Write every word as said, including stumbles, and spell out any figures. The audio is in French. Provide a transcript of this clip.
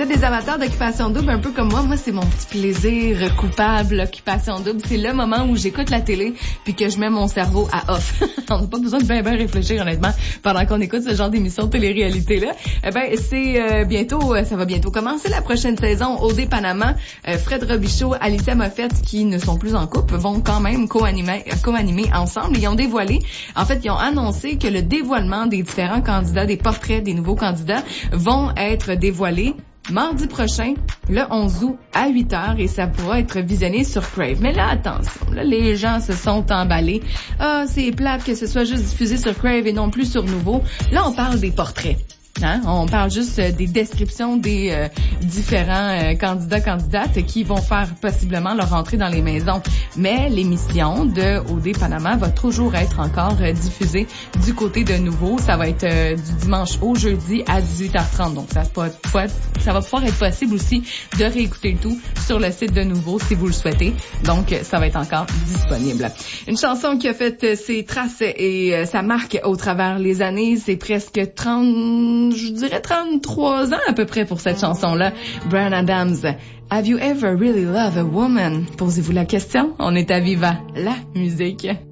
êtes des amateurs d'Occupation Double, un peu comme moi, moi c'est mon petit plaisir coupable, Occupation Double. C'est le moment où j'écoute la télé puis que je mets mon cerveau à off. On n'a pas besoin de bien bien réfléchir honnêtement pendant qu'on écoute ce genre d'émission de télé-réalité là. Eh ben c'est euh, bientôt, ça va bientôt commencer la prochaine saison. O D Panama, euh, Fred Robichaud, Alicia Moffett, qui ne sont plus en couple, vont quand même co-animer, co-animer ensemble. Ils ont dévoilé, en fait, ils ont annoncé que le dévoilement des différents candidats, des portraits des nouveaux candidats, vont être dévoilés mardi prochain, le onze août, à huit heures, et ça pourra être visionné sur Crave. Mais là, attention, là, les gens se sont emballés. Ah, c'est plate que ce soit juste diffusé sur Crave et non plus sur Nouveau. Là, on parle des portraits. Hein? On parle juste euh, des descriptions des euh, différents euh, candidats, candidates qui vont faire possiblement leur entrée dans les maisons. Mais l'émission de O D Panama va toujours être encore euh, diffusée du côté de Nouveau. Ça va être euh, du dimanche au jeudi à dix-huit heures trente. Donc, ça va, ça va pouvoir être possible aussi de réécouter le tout sur le site de Nouveau si vous le souhaitez. Donc, ça va être encore disponible. Une chanson qui a fait ses traces et euh, sa marque au travers les années. C'est presque trente... je dirais trente-trois ans à peu près pour cette chanson-là. Bryan Adams, Have you ever really loved a woman? Posez-vous la question. On est à Viva, la musique.